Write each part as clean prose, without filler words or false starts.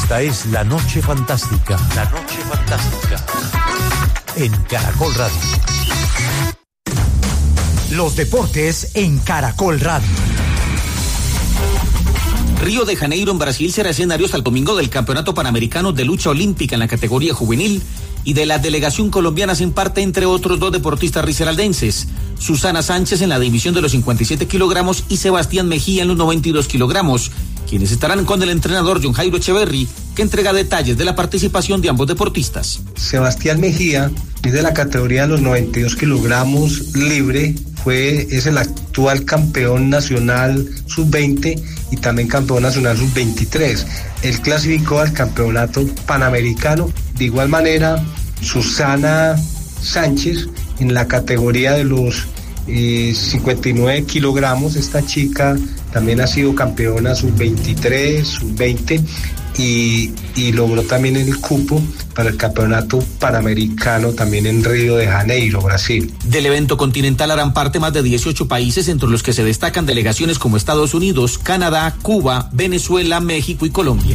Esta es La Noche Fantástica. La Noche Fantástica. En Caracol Radio. Los deportes en Caracol Radio. Río de Janeiro en Brasil será escenario hasta el domingo del Campeonato Panamericano de Lucha Olímpica en la categoría juvenil y de la delegación colombiana hacen parte, entre otros, 2 deportistas risaraldenses: Susana Sánchez en la división de los 57 kilogramos y Sebastián Mejía en los 92 kilogramos, quienes estarán con el entrenador John Jairo Echeverry, que entrega detalles de la participación de ambos deportistas. Sebastián Mejía es de la categoría de los 92 kilogramos libre, es el actual campeón nacional sub-20 y también campeón nacional sub-23. Él clasificó al campeonato panamericano. De igual manera, Susana Sánchez en la categoría de los 59 kilogramos. Esta chica también ha sido campeona sub-23, sub-20 y logró también el cupo para el campeonato panamericano también en Río de Janeiro, Brasil. Del evento continental harán parte más de 18 países, entre los que se destacan delegaciones como Estados Unidos, Canadá, Cuba, Venezuela, México y Colombia.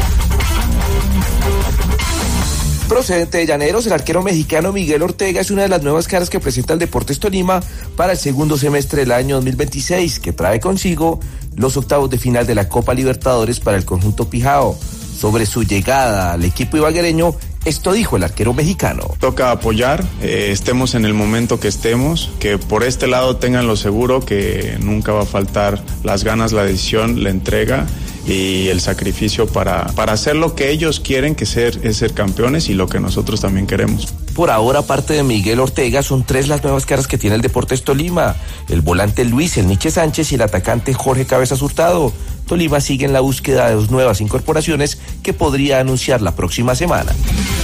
Procedente de Llaneros, el arquero mexicano Miguel Ortega es una de las nuevas caras que presenta el Deportes Tolima para el segundo semestre del año 2026, que trae consigo los octavos de final de la Copa Libertadores para el conjunto Pijao. Sobre su llegada al equipo ibaguereño, esto dijo el arquero mexicano. Toca apoyar, estemos en el momento que estemos, que por este lado tengan lo seguro que nunca va a faltar las ganas, la decisión, la entrega y el sacrificio para hacer lo que ellos quieren, que es ser campeones, y lo que nosotros también queremos. Por ahora, aparte de Miguel Ortega, son 3 las nuevas caras que tiene el Deportes Tolima: el volante Luis El Niche Sánchez y el atacante Jorge Cabezas Hurtado. Tolima sigue en la búsqueda de 2 nuevas incorporaciones que podría anunciar la próxima semana.